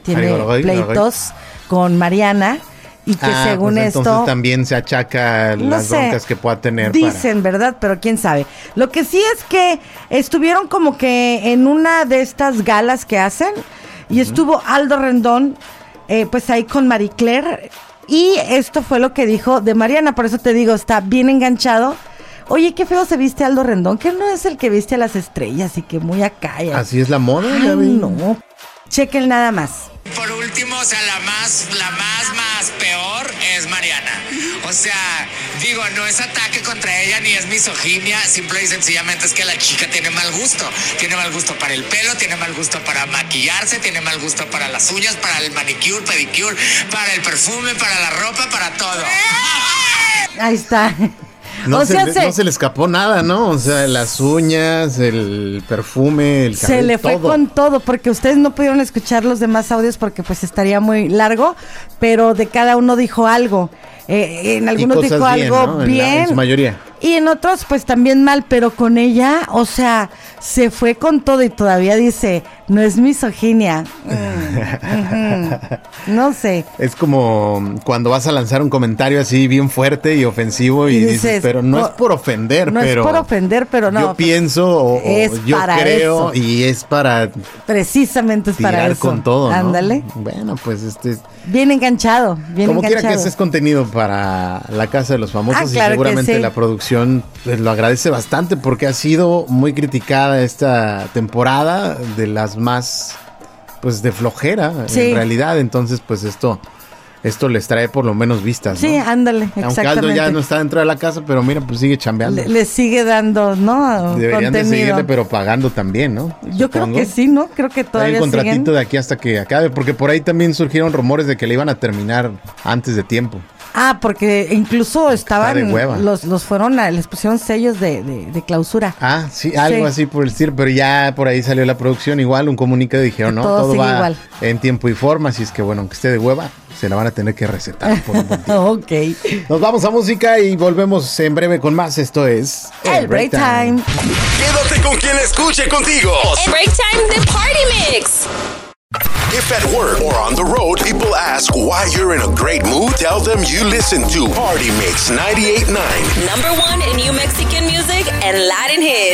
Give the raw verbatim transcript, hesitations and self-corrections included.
tiene Ay, pleitos ay, ay. con Mariana. Y que ah, según pues esto... entonces también se achaca no las sé, broncas que pueda tener. Dicen, para... ¿verdad? Pero quién sabe. Lo que sí es que estuvieron como que en una de estas galas que hacen y uh-huh. estuvo Aldo Rendón, eh, pues ahí con Marie Claire. Y esto fue lo que dijo de Mariana. Por eso te digo, está bien enganchado. Oye, qué feo se viste Aldo Rendón, que no es el que viste a las estrellas y que muy acá. Ya. Así es la moda, Ay, ya vi. No, chequen nada más. Por último, o sea, la más, la más, más peor es Mariana. O sea, digo, no es ataque contra ella ni es misoginia, simple y sencillamente es que la chica tiene mal gusto. Tiene mal gusto para el pelo, tiene mal gusto para maquillarse, tiene mal gusto para las uñas, para el manicure, pedicure, para el perfume, para la ropa, para todo. Ahí está. No, o se sea, le, se, no se le escapó nada, ¿no? O sea, las uñas, el perfume, el cabello, se le fue todo. con todo, porque ustedes no pudieron escuchar los demás audios porque pues estaría muy largo, pero de cada uno dijo algo. Eh, en algunos dijo bien, algo ¿no? bien. En, la, en su mayoría. Y en otros pues también mal, pero con ella, o sea, se fue con todo y todavía dice, no es misoginia. Mm, uh-huh. No sé. Es como cuando vas a lanzar un comentario así bien fuerte y ofensivo y, y dices, dices, pero no, no es por ofender, no pero... No es por ofender, pero no. Yo pienso o, es o yo para creo eso. Y es para... Precisamente es para eso. con todo, ¿no? Ándale. Bueno, pues este... Bien enganchado, bien como enganchado. Como quiera que haces contenido para la Casa de los Famosos ah, y claro seguramente sí. la producción pues, lo agradece bastante porque ha sido muy criticada esta temporada, de las más pues de flojera sí. en realidad, entonces pues esto esto les trae por lo menos vistas, ¿no? Sí, ándale, exactamente. Aunque Aldo ya no está dentro de la casa, pero mira, pues sigue chambeando. Le, le sigue dando, ¿no? Deberían contenido. de seguirle, pero pagando también, ¿no? Yo Supongo. creo que sí, ¿no? Creo que todavía hay un contratito siguen. de aquí hasta que acabe, porque por ahí también surgieron rumores de que le iban a terminar antes de tiempo. Ah, porque incluso estaban, de hueva. los los fueron, a, les pusieron sellos de, de, de clausura. Ah, sí, algo sí. así por el estilo, pero ya por ahí salió la producción igual, un comunicado y dijeron, no, todo, todo va igual. En tiempo y forma, así es que bueno, aunque esté de hueva, se la van a tener que recetar por un buen tiempo. Ok. Nos vamos a música y volvemos en breve con más, esto es... El Break Time. Quédate con quien escuche contigo. El Break Time de Party Mix. If at work or on the road, people ask why you're in a great mood, tell them you listen to Party Mix ninety-eight point nine. Number one in New Mexican music and Latin hits.